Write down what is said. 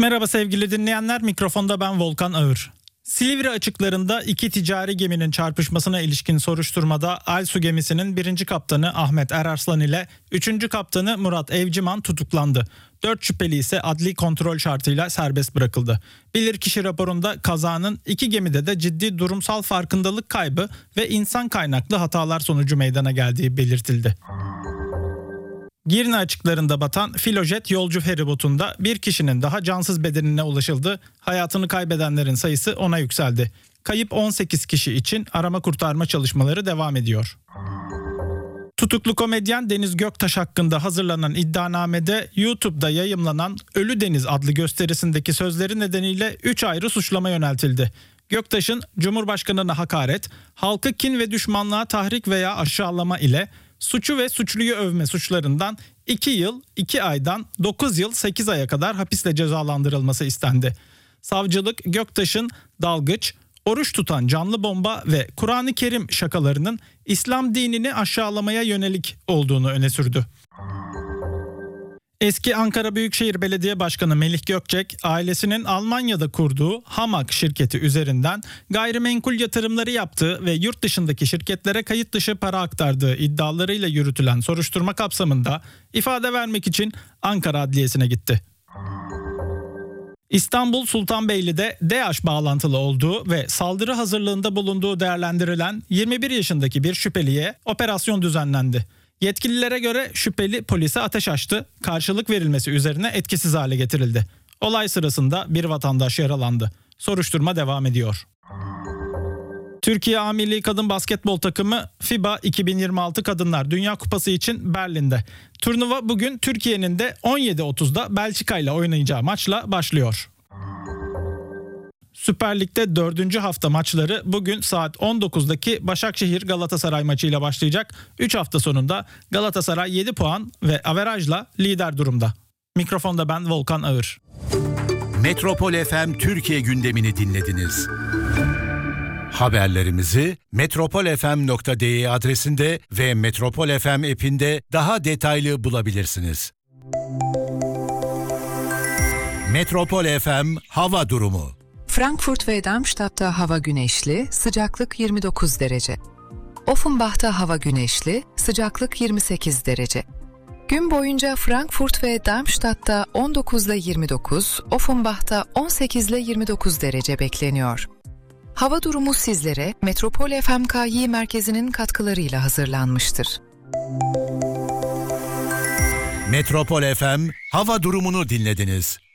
Merhaba sevgili dinleyenler, mikrofonda ben Volkan Ağır. Silivri açıklarında iki ticari geminin çarpışmasına ilişkin soruşturmada Aysu gemisinin 1. kaptanı Ahmet Erarslan ile 3. kaptanı Murat Evciman tutuklandı. 4 şüpheli ise adli kontrol şartıyla serbest bırakıldı. Bilirkişi raporunda kazanın iki gemide de ciddi durumsal farkındalık kaybı ve insan kaynaklı hatalar sonucu meydana geldiği belirtildi. Girne açıklarında batan Filojet yolcu feribotunda bir kişinin daha cansız bedenine ulaşıldı. Hayatını kaybedenlerin sayısı 10'a yükseldi. Kayıp 18 kişi için arama kurtarma çalışmaları devam ediyor. Tutuklu komedyen Deniz Göktaş hakkında hazırlanan iddianamede YouTube'da yayımlanan Ölü Deniz adlı gösterisindeki sözleri nedeniyle 3 ayrı suçlama yöneltildi. Göktaş'ın Cumhurbaşkanı'na hakaret, halkı kin ve düşmanlığa tahrik veya aşağılama ile suçu ve suçluyu övme suçlarından 2 yıl 2 aydan 9 yıl 8 aya kadar hapisle cezalandırılması istendi. Savcılık Göktaş'ın dalgıç, oruç tutan canlı bomba ve Kur'an-ı Kerim şakalarının İslam dinini aşağılamaya yönelik olduğunu öne sürdü. Eski Ankara Büyükşehir Belediye Başkanı Melih Gökçek, ailesinin Almanya'da kurduğu Hamak şirketi üzerinden gayrimenkul yatırımları yaptığı ve yurt dışındaki şirketlere kayıt dışı para aktardığı iddialarıyla yürütülen soruşturma kapsamında ifade vermek için Ankara Adliyesi'ne gitti. İstanbul Sultanbeyli'de DAEŞ bağlantılı olduğu ve saldırı hazırlığında bulunduğu değerlendirilen 21 yaşındaki bir şüpheliye operasyon düzenlendi. Yetkililere göre şüpheli polise ateş açtı, karşılık verilmesi üzerine etkisiz hale getirildi. Olay sırasında bir vatandaş yaralandı. Soruşturma devam ediyor. Türkiye A Milli Kadın Basketbol takımı FIBA 2026 Kadınlar Dünya Kupası için Berlin'de. Turnuva bugün Türkiye'nin de 17.30'da Belçika ile oynayacağı maçla başlıyor. Süper Lig'de 4. hafta maçları bugün saat 19'daki Başakşehir Galatasaray maçıyla başlayacak. 3 hafta sonunda Galatasaray 7 puan ve averajla lider durumda. Mikrofonda ben Volkan Ağır. Metropol FM Türkiye gündemini dinlediniz. Haberlerimizi metropolfm.de adresinde ve Metropol FM app'inde daha detaylı bulabilirsiniz. Metropol FM hava durumu. Frankfurt ve Darmstadt'ta hava güneşli, sıcaklık 29 derece. Offenbach'ta hava güneşli, sıcaklık 28 derece. Gün boyunca Frankfurt ve Darmstadt'ta 19 ile 29, Offenbach'ta 18 ile 29 derece bekleniyor. Hava durumu sizlere Metropol FMKY merkezinin katkılarıyla hazırlanmıştır. Metropol FM hava durumunu dinlediniz.